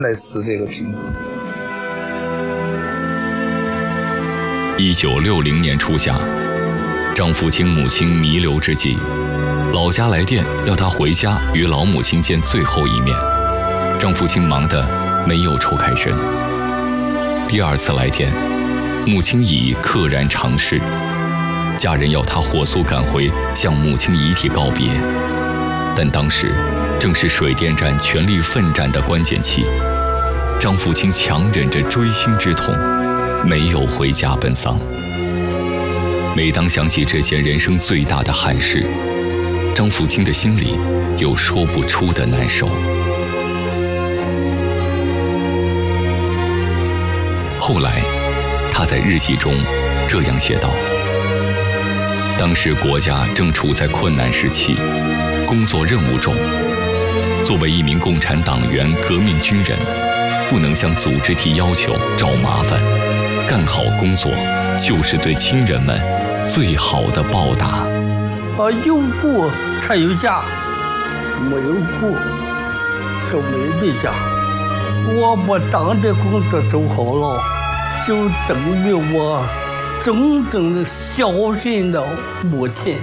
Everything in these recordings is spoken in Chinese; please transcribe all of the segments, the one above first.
来吃这个苹果。 1960年初夏，张富清母亲弥留之际，老家来电要他回家与老母亲见最后一面。张富清忙得没有抽开身。第二次来电，母亲已溘然长逝，家人要他火速赶回向母亲遗体告别。但当时正是水电站全力奋战的关键期，张富清强忍着锥心之痛，没有回家奔丧。每当想起这件人生最大的憾事，张富清的心里有说不出的难受。后来，他在日记中这样写道：当时国家正处在困难时期，工作任务重，作为一名共产党员、革命军人，不能向组织提要求、找麻烦，干好工作就是对亲人们最好的报答。 有过才有家，没有过就没得家。我把党的工作做好了，就等于我真正的孝顺了母亲。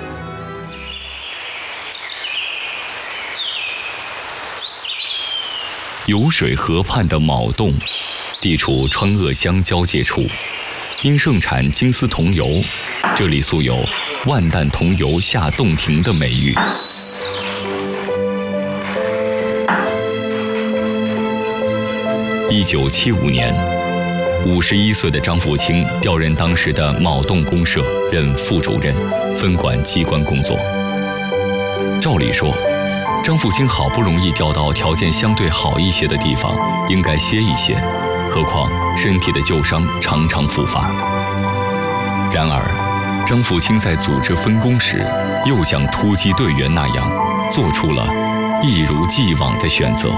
酉水河畔的卯洞，地处川鄂乡交界处，因盛产金丝桐油，这里素有“万担桐油下洞庭”的美誉。1975年，51岁的张富清调任当时的卯洞公社任副主任，分管机关工作。照理说，张富清好不容易调到条件相对好一些的地方，应该歇一歇，何况身体的旧伤常常复发。然而，张富清在组织分工时，又像突击队员那样，做出了一如既往的选择。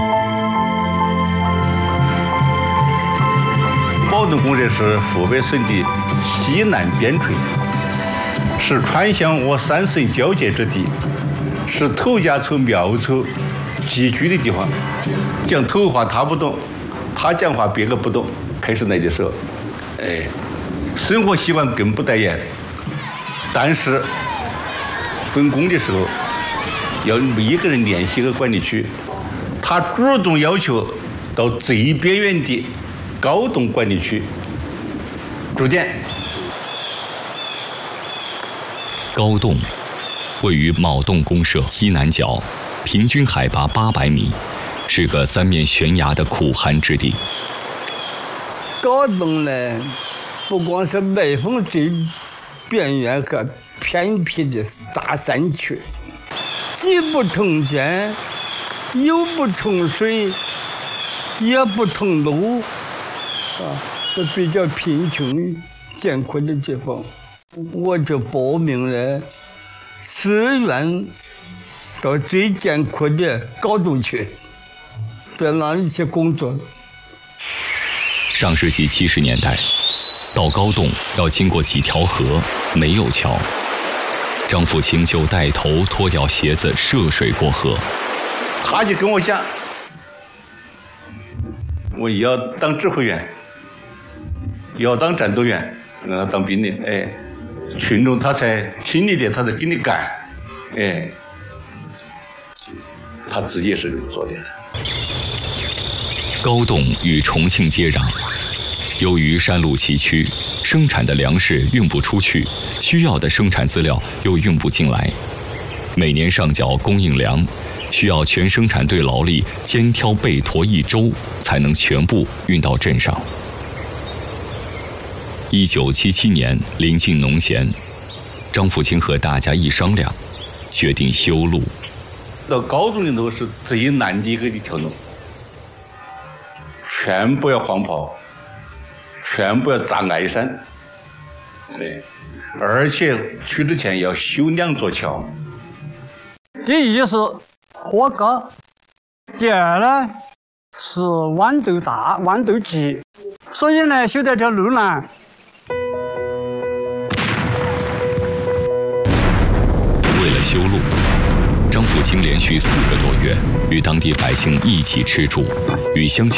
卯洞公社是湖北省的西南边陲，是川湘鄂三省交界之地，是头家丑苗丑集聚的地方。讲头话他不懂，他讲话别个不懂。开始来的时候，生活习惯更不待言，但是分工的时候要一个人联系个管理区，他主动要求到最边缘的高洞管理区驻点。 高洞位于卯洞公社西南角，平均海拔800米，是个三面悬崖的苦寒之地。 高洞呢，不光是麦丰最边缘和偏僻的大山区，既不通涧，又不通水，也不通路，是比较贫穷艰苦的地方。我就报名了，自愿到最艰苦的高洞去，在那里去工作。 上世纪70年代，到高洞要经过几条河，没有桥，张富清就带头脱掉鞋子涉水过河。 他就跟我讲，我要当指挥员，要当战斗员，让他当兵的，群众他才听你的，他才给你干，他自己也是做的。 高洞与重庆接壤，由于山路崎岖，生产的粮食运不出去，需要的生产资料又运不进来，每年上缴供应粮，需要全生产队劳力肩挑背驮1周，才能全部运到镇上。1977年临近农闲，张富清和大家一商量，决定修路。 到高洞里头是最难的一条路，全部要黄刨，全部要砸矮山，而且去之前要修2座桥。 第一是坡高，第二呢是豌豆大、豌豆急，所以呢修这条路呢， 为了修路，张富清连续4个多月与当地百姓一起吃住，与乡亲